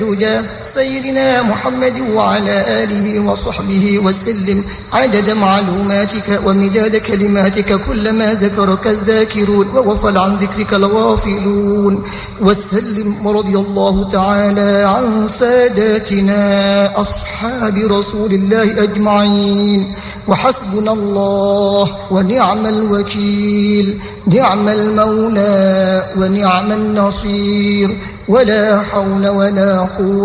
سيدنا محمد وعلى آله وصحبه وسلم عدد معلوماتك ومداد كلماتك كلما ذكرك الذاكرون وغفل عن ذكرك الغافلون. وسلم ورضي الله تعالى عن ساداتنا أصحاب رسول الله أجمعين. وحسبنا الله ونعم الوكيل، نعم المولى ونعم النصير، ولا حول ولا قوة